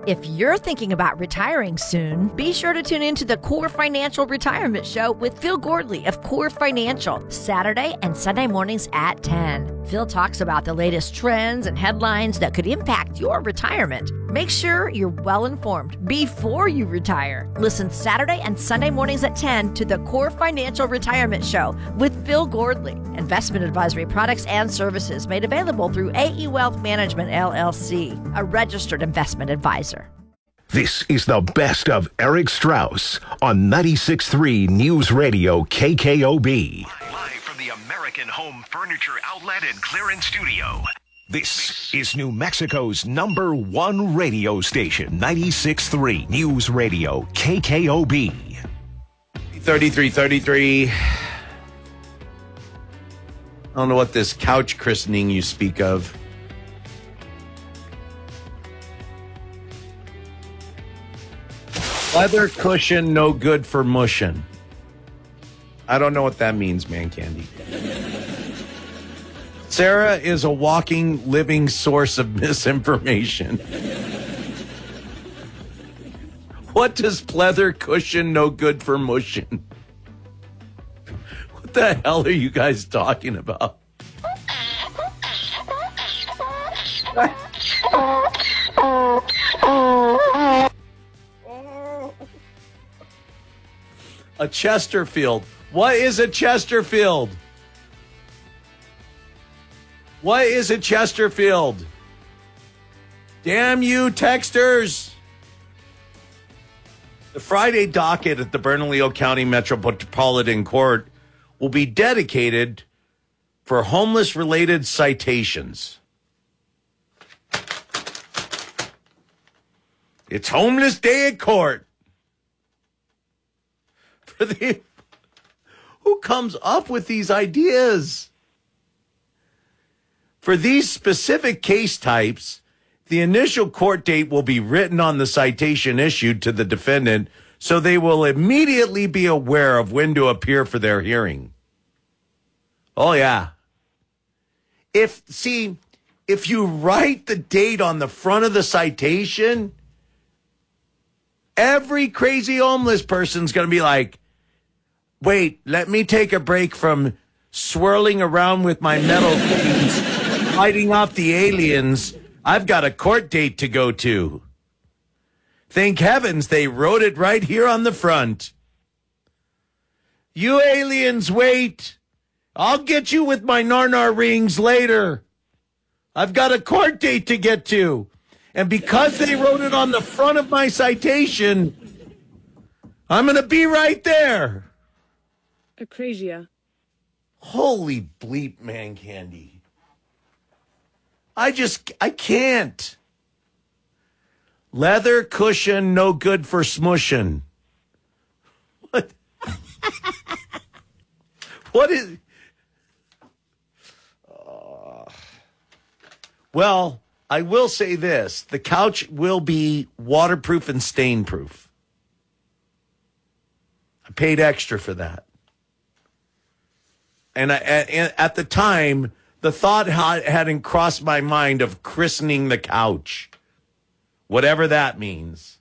If you're thinking about retiring soon, be sure to tune in to the Core Financial Retirement Show with Phil Gordley of Core Financial, Saturday and Sunday mornings at 10. Phil talks about the latest trends and headlines that could impact your retirement. Make sure you're well informed before you retire. Listen Saturday and Sunday mornings at 10 to the Core Financial Retirement Show with Phil Gordley. Investment advisory products and services made available through AE Wealth Management, LLC, a registered investment advisor. This is the best of Eric Strauss on 96.3 News Radio KKOB. Live from the American Home Furniture Outlet and Clearance Studio. This is New Mexico's #1 radio station, 96.3 News Radio KKOB. 3333. I don't know what this couch christening you speak of. Leather cushion, no good for mushin'. I don't know what that means, man candy. Sarah is a walking, living source of misinformation. What does pleather cushion, no good for mushin'? What the hell are you guys talking about? A Chesterfield. What is a Chesterfield? What is a Chesterfield? Damn you, texters. The Friday docket at the Bernalillo County Metropolitan Court will be dedicated for homeless-related citations. It's Homeless Day at Court. Who comes up with these ideas? For these specific case types, the initial court date will be written on the citation issued to the defendant, so they will immediately be aware of when to appear for their hearing. Oh, yeah. If you write the date on the front of the citation, every crazy homeless person's going to be like, wait, let me take a break from swirling around with my metal things, fighting off the aliens. I've got a court date to go to. Thank heavens they wrote it right here on the front. You aliens, wait. I'll get you with my Narnar rings later. I've got a court date to get to. And because they wrote it on the front of my citation, I'm going to be right there. Acrasia. Holy bleep, man candy. I can't. Leather cushion, no good for smushin'. What? What is... Well, I will say this. The couch will be waterproof and stain-proof. I paid extra for that. And at the time, the thought hadn't crossed my mind of christening the couch, whatever that means.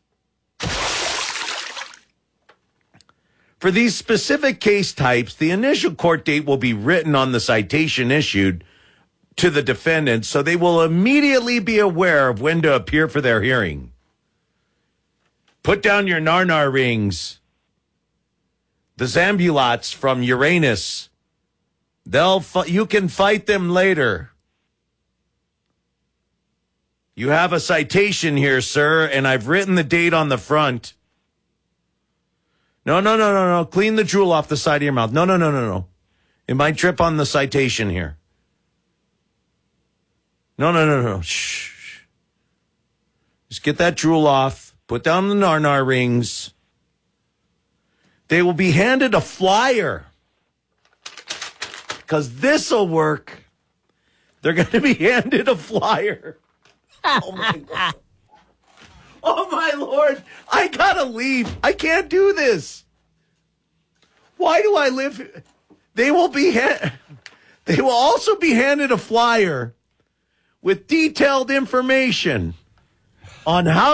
For these specific case types, the initial court date will be written on the citation issued to the defendant, so they will immediately be aware of when to appear for their hearing. Put down your Narnar rings. The Zambulots from Uranus. You can fight them later. You have a citation here, sir, and I've written the date on the front. No. Clean the drool off the side of your mouth. No. It might trip on the citation here. No. Shh. Just get that drool off. Put down the Narnar rings. They will be handed a flyer. Because this'll work. They're going to be handed a flyer. Oh, my God. Oh, my Lord. I got to leave. I can't do this. Why do I live here? They will also be handed a flyer with detailed information on how